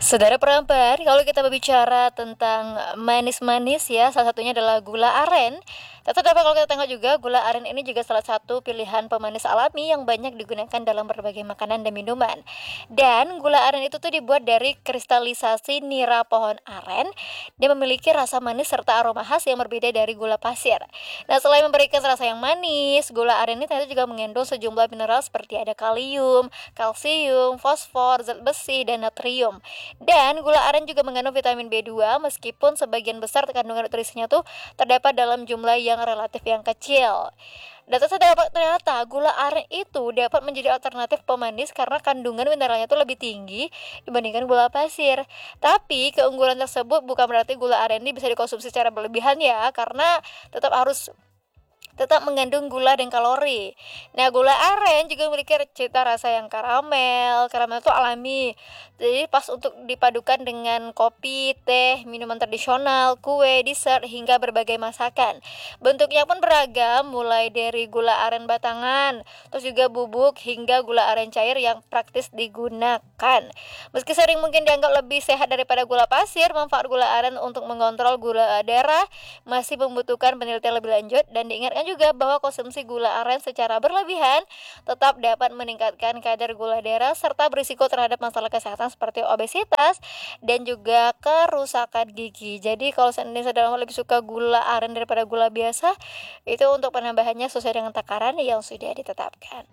Saudara perampan, kalau kita berbicara tentang manis-manis ya, salah satunya adalah gula aren. Tetapi kalau kita tengok juga, gula aren ini juga salah satu pilihan pemanis alami yang banyak digunakan dalam berbagai makanan dan minuman. Dan gula aren itu tuh dibuat dari kristalisasi nira pohon aren. Dia memiliki rasa manis serta aroma khas yang berbeda dari gula pasir. Nah, selain memberikan rasa yang manis, gula aren ini ternyata juga mengandung sejumlah mineral seperti ada kalium, kalsium, fosfor, zat besi, dan natrium. Dan gula aren juga mengandung vitamin B2 meskipun sebagian besar kandungan nutrisinya tuh terdapat dalam jumlah yang relatif yang kecil. Data ternyata gula aren itu dapat menjadi alternatif pemanis karena kandungan mineralnya tuh lebih tinggi dibandingkan gula pasir. Tapi keunggulan tersebut bukan berarti gula aren ini bisa dikonsumsi secara berlebihan ya, karena tetap mengandung gula dan kalori. Nah, gula aren juga memiliki cita rasa yang karamel. Karamel itu alami. Jadi pas untuk dipadukan dengan kopi, teh, minuman tradisional, kue, dessert, hingga berbagai masakan. Bentuknya pun beragam, mulai dari gula aren batangan, terus juga bubuk, hingga gula aren cair yang praktis digunakan. Meski sering mungkin dianggap lebih sehat daripada gula pasir, manfaat gula aren untuk mengontrol gula darah masih membutuhkan penelitian lebih lanjut, dan diingatkan juga bahwa konsumsi gula aren secara berlebihan tetap dapat meningkatkan kadar gula darah serta berisiko terhadap masalah kesehatan seperti obesitas dan juga kerusakan gigi. Jadi kalau seandainya saudara lebih suka gula aren daripada gula biasa, itu untuk penambahannya sesuai dengan takaran yang sudah ditetapkan.